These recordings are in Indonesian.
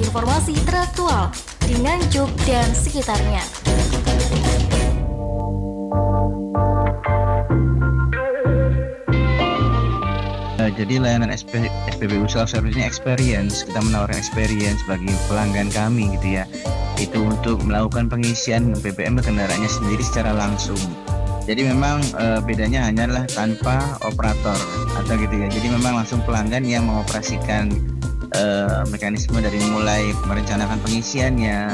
informasi teraktual di Nganjuk dan sekitarnya. Jadi layanan SPBU Self Service ini experience, kita menawarkan experience bagi pelanggan kami gitu ya. Itu untuk melakukan pengisian BBM kendaraannya sendiri secara langsung. Jadi memang bedanya hanyalah tanpa operator atau gitu ya. Jadi memang langsung pelanggan yang mengoperasikan mekanisme dari mulai merencanakan pengisiannya,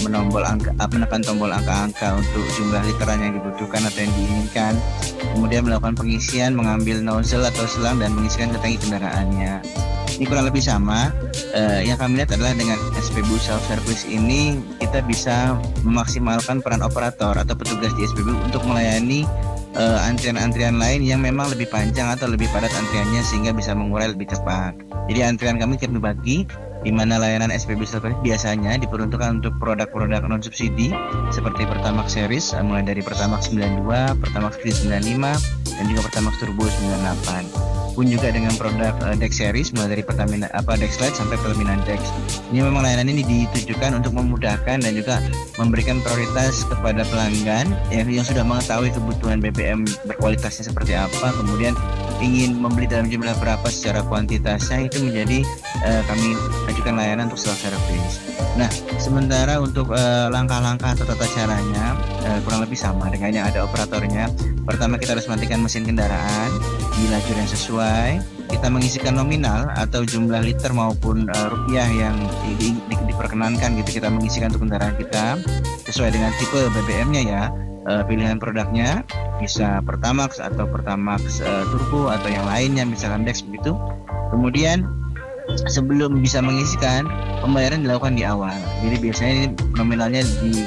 menekan tombol angka-angka untuk jumlah literan yang dibutuhkan atau yang diinginkan, kemudian melakukan pengisian, mengambil nozzle atau selang dan mengisikan ke tangki kendaraannya. Ini kurang lebih sama. Yang kami lihat adalah dengan SPBU Self Service ini kita bisa memaksimalkan peran operator atau petugas di SPBU untuk melayani antrian-antrian lain yang memang lebih panjang atau lebih padat antriannya sehingga bisa mengurai lebih cepat. Jadi antrian kami bagi di mana layanan SPBU Self Service biasanya diperuntukkan untuk produk-produk non subsidi seperti Pertamax Series mulai dari Pertamax 92, Pertamax 95 dan juga Pertamax Turbo 98. Pun juga dengan produk Dex Series mulai dari Pertamina Dex Lite sampai Pertamina Dex. Ini memang layanan ini ditujukan untuk memudahkan dan juga memberikan prioritas kepada pelanggan yang sudah mengetahui kebutuhan BBM berkualitasnya seperti apa, kemudian ingin membeli dalam jumlah berapa secara kuantitasnya, itu menjadi kami ajukan layanan untuk self service. Nah, sementara untuk langkah-langkah atau tata caranya kurang lebih sama dengan yang ada operatornya. Pertama, kita harus matikan mesin kendaraan di lajur yang sesuai. Kita mengisikan nominal atau jumlah liter maupun rupiah yang diperkenankan gitu. Kita mengisikan untuk kendaraan kita sesuai dengan tipe BBM-nya ya. Pilihan produknya bisa Pertamax atau Pertamax Turbo atau yang lainnya misalkan Dex begitu. Kemudian sebelum bisa mengisikan, pembayaran dilakukan di awal. Jadi biasanya ini nominalnya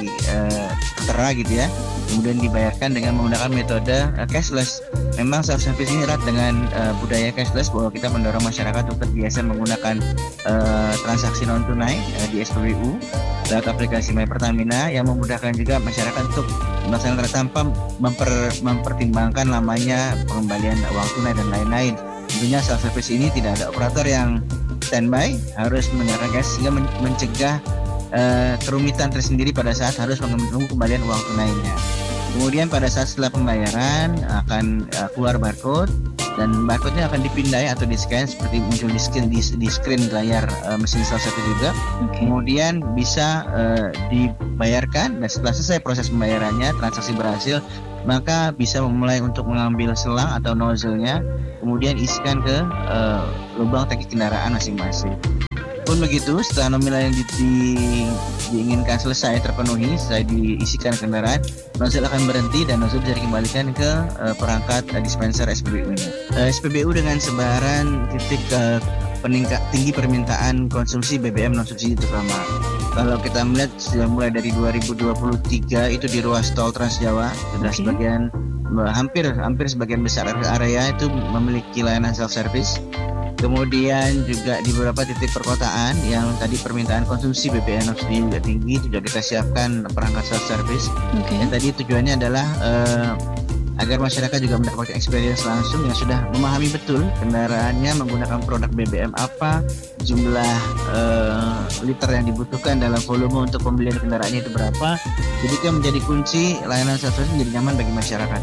tertera gitu ya. Kemudian dibayarkan dengan menggunakan metode cashless. Memang self service ini erat dengan budaya cashless bahwa kita mendorong masyarakat untuk terbiasa menggunakan transaksi non tunai di SPBU lewat aplikasi My Pertamina yang memudahkan juga masyarakat untuk melaksanakan tanpa mempertimbangkan lamanya pengembalian uang tunai dan lain-lain. Tentunya self service ini tidak ada operator yang standby, harus mendengarkan cash sehingga mencegah kerumitan tersendiri pada saat harus menunggu kembalian uang tunainya. Kemudian pada saat setelah pembayaran akan keluar barcode dan barcode-nya akan dipindai atau di-scan seperti muncul di screen layar mesin self service juga. Kemudian bisa dibayarkan dan setelah selesai proses pembayarannya, transaksi berhasil, maka bisa memulai untuk mengambil selang atau nozzle-nya, kemudian isikan ke lubang tangki kendaraan masing-masing. Pun begitu, setelah nominal yang diinginkan selesai terpenuhi, setelah diisikan kendaraan, nozzle akan berhenti dan nozzle bisa dikembalikan ke perangkat dispenser SPBU-nya. SPBU dengan sebaran titik tinggi permintaan konsumsi BBM non subsidi terutama. Kalau kita melihat sudah mulai dari 2023 itu di ruas tol Trans Jawa sudah sebagian hampir sebagian besar area itu memiliki layanan self service. Kemudian juga di beberapa titik perkotaan yang tadi permintaan konsumsi BBM non subsidi juga tinggi, sudah kita siapkan perangkat self service. Yang tadi tujuannya adalah agar masyarakat juga mendapatkan experience langsung yang sudah memahami betul kendaraannya menggunakan produk BBM apa, jumlah liter yang dibutuhkan dalam volume untuk pembelian kendaraannya itu berapa. Jadi itu yang menjadi kunci layanan self service menjadi nyaman bagi masyarakat.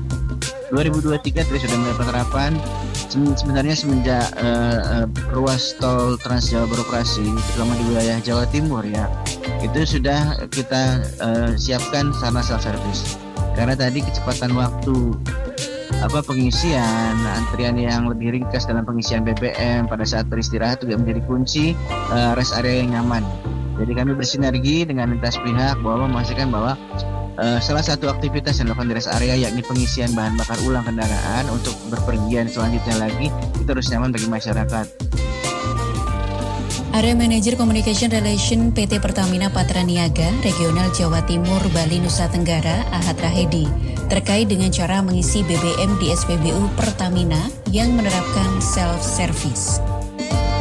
2023 sudah mulai penerapan. Sebenarnya semenjak ruas tol Trans Jawa beroperasi, terutama di wilayah Jawa Timur ya, itu sudah kita siapkan sarana self service. Karena tadi kecepatan waktu pengisian, antrian yang lebih ringkas dalam pengisian BBM pada saat beristirahat juga menjadi kunci rest area yang nyaman. Jadi kami bersinergi dengan lintas pihak bahwa memastikan bahwa salah satu aktivitas yang dilakukan di rest area yakni pengisian bahan bakar ulang kendaraan untuk berpergian selanjutnya lagi itu harus nyaman bagi masyarakat. Area Manager Communication Relation PT Pertamina Patraniaga Regional Jawa Timur Bali Nusa Tenggara Ahad Rahedi terkait dengan cara mengisi BBM di SPBU Pertamina yang menerapkan self-service.